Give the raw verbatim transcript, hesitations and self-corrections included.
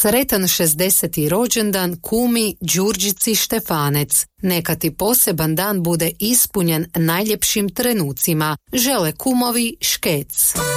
Sretan šezdeseti rođendan kumi Đurđici Štefanec. Neka ti poseban dan bude ispunjen najljepšim trenucima. Žele kumovi Škec.